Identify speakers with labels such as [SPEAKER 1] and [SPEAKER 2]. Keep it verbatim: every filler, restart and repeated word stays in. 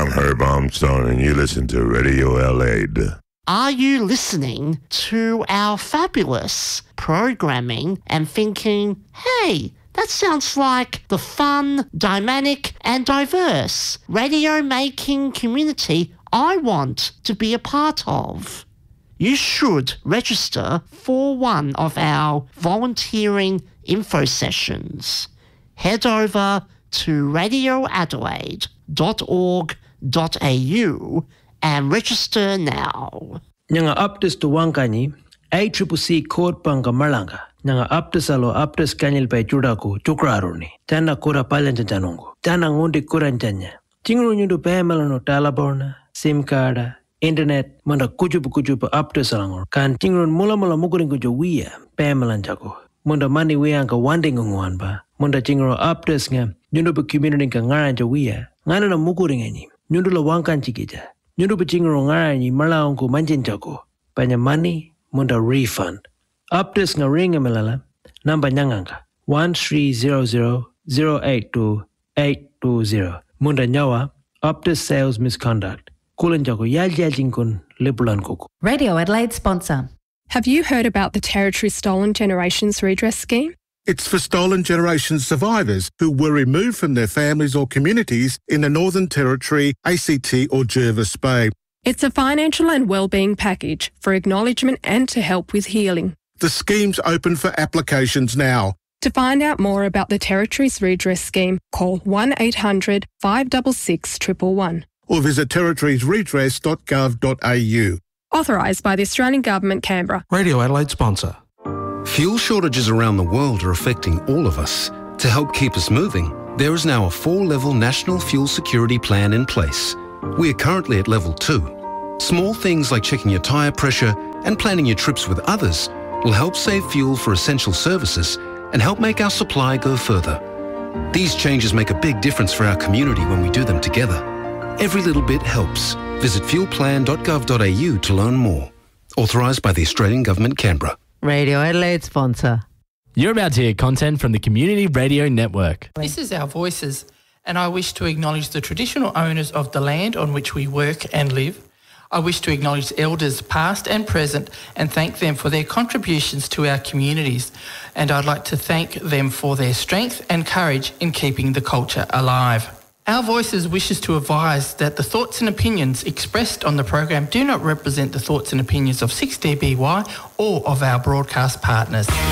[SPEAKER 1] I'm Herb Armstrong, and you listen to Radio Adelaide.
[SPEAKER 2] Are you listening to our fabulous programming and thinking, hey, that sounds like the fun, dynamic and diverse radio-making community I want to be a part of? You should register for one of our volunteering info sessions. Head over to radio adelaide dot org dot a u and register now.
[SPEAKER 3] Nyanga aptes to wankani, A C C C code panga malanga. Nyanga aptes alo aptes kanyil pay chudaku chukraruni. Tana kura palanja janungu. Tana ngundi kuranjanya. Tingru nyudu pamelano talaborna, SIM card, internet, manda kujupu kujupu aptes alangor. Kan tingrun mula mula mukuring kujo wiya, pamelanjaku. Munda mani wiya anka wandingunguan ba. Munda tingru aptes nga, nyudu pa community ka ngaranja wiya. Ngana na mukuring anyi. Nyudu la wankan chikija. Nyudu pa tingru ngaranyi malaonku manjinjaku. Panya money, munda refund. Aptes nga ringa melala, namba nyanganga. one three zero zero zero eight two eight two zero. Munda nyawa, Optus sales misconduct. Kulanjaku yal yal jinkun lipulan kuku.
[SPEAKER 4] Radio Adelaide sponsor.
[SPEAKER 5] Have you heard about the Territory Stolen Generations Redress Scheme?
[SPEAKER 6] It's for stolen generation survivors who were removed from their families or communities in the Northern Territory, A C T or Jervis Bay.
[SPEAKER 5] It's a financial and wellbeing package for acknowledgement and to help with healing.
[SPEAKER 6] The scheme's open for applications now.
[SPEAKER 5] To find out more about the Territories Redress Scheme, call one eight hundred five six six one one one.
[SPEAKER 6] Or visit territories redress dot gov dot a u.
[SPEAKER 5] Authorised by the Australian Government, Canberra.
[SPEAKER 7] Radio Adelaide sponsor.
[SPEAKER 8] Fuel shortages around the world are affecting all of us. To help keep us moving, there is now a four-level national fuel security plan in place. We are currently at level two. Small things like checking your tyre pressure and planning your trips with others will help save fuel for essential services and help make our supply go further. These changes make a big difference for our community when we do them together. Every little bit helps. Visit fuel plan dot gov dot a u to learn more. Authorised by the Australian Government, Canberra.
[SPEAKER 4] Radio Adelaide sponsor.
[SPEAKER 9] You're about to hear content from the Community Radio Network.
[SPEAKER 10] This is Our Voices, and I wish to acknowledge the traditional owners of the land on which we work and live. I wish to acknowledge elders past and present and thank them for their contributions to our communities. And I'd like to thank them for their strength and courage in keeping the culture alive. Our Voices wishes to advise that the thoughts and opinions expressed on the program do not represent the thoughts and opinions of six D B Y or of our broadcast partners.